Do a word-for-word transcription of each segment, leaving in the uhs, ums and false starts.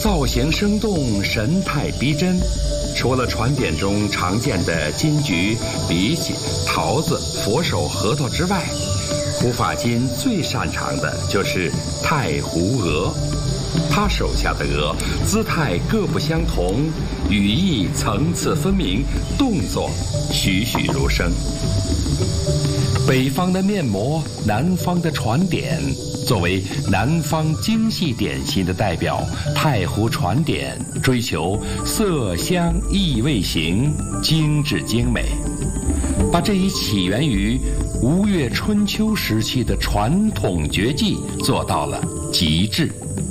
造型生动，神态逼真。除了船点中常见的金菊、荸荠、桃子、佛手、核桃之外，胡法金最擅长的就是太湖鹅。他手下的鹅姿态各不相同，羽翼层次分明，动作栩栩如生。北方的面膜，南方的船点，作为南方精细点心的代表，太湖船点追求色香意味形，精致精美，把这一起源于吴越春秋时期的传统绝技做到了极致。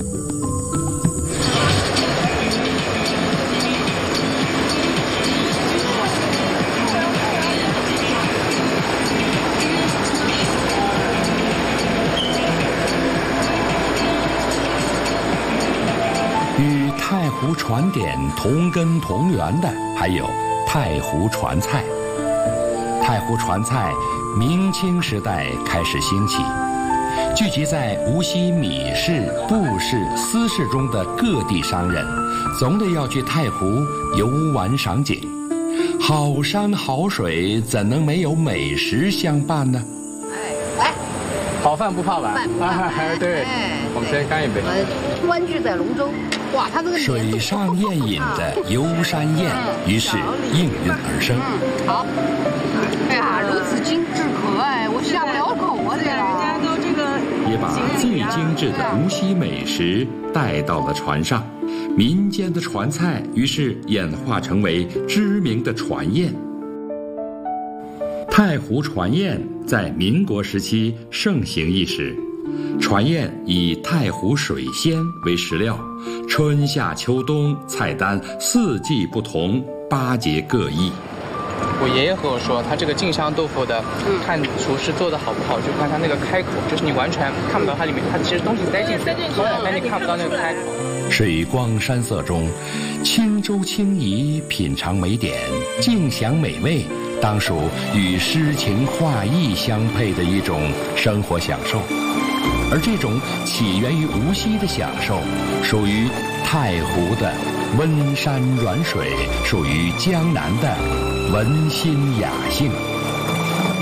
与太湖船点同根同源的还有太湖船菜。太湖船菜明清时代开始兴起，聚集在无锡米市、布市、司市中的各地商人，总得要去太湖游玩赏景。好山好水，怎能没有美食相伴呢？ 哎，来， 好饭不怕晚。 饭不怕晚。 哎，对，我们先干一杯。 我湾居在龙舟，哇，它这个水上宴饮的游山宴，于是应运而生。 嗯，好。哎呀，如此精致可爱，我下不了口啊！这个，人家都这个也把最精致的无锡美食带到了船上，民间的船菜于是演化成为知名的船宴。太湖船宴在民国时期盛行一时，船宴以太湖水鲜为食料，春夏秋冬菜单四季不同，八节各异。 我爷爷和我说，他这个晋香豆腐的，看厨师做的好不好，就看他那个开口，就是你完全看不到它里面，它其实东西塞进去，但你看不到那个开口。 水光山色中，轻舟轻移，品尝美点，尽享美味，当属与诗情画意相配的一种生活享受。而这种起源于无锡的享受，属于太湖的温山软水，属于江南的文心雅兴。